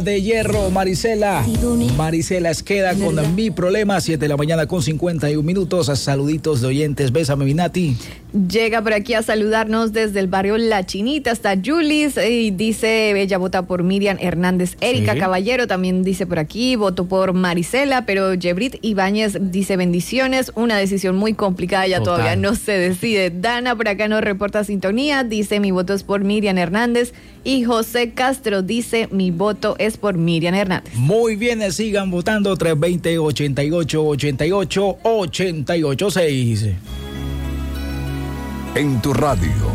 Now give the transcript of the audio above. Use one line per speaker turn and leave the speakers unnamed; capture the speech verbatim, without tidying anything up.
de hierro, Marisela. Marisela Esqueda con ¿verdad? Mi problema, siete de la mañana con cincuenta y un minutos. A saluditos de oyentes. Bésame, mi Nati.
Llega por aquí a saludarnos desde el barrio La Chinita hasta Julis y dice, ella vota por Miriam Hernández. Erika sí. Caballero también dice por aquí, voto por Marisela, pero Yebrit Ibáñez dice bendiciones, una decisión muy complicada, ya Total. Todavía no se decide. Dana por acá nos reporta sintonía, dice mi voto es por Miriam Hernández, y José Castro dice mi voto es por Miriam Hernández.
Muy bien, sigan votando. Tres veinte, ochenta y ocho, ochenta y ocho, ochenta y ocho, seis.
En tu radio.